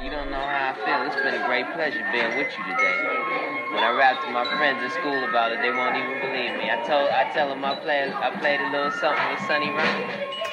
You don't know how I feel. It's been a great pleasure being with you today. When I rap to my friends in school about it, they won't even believe me. I tell them I played a little something with Sonny Rhyme.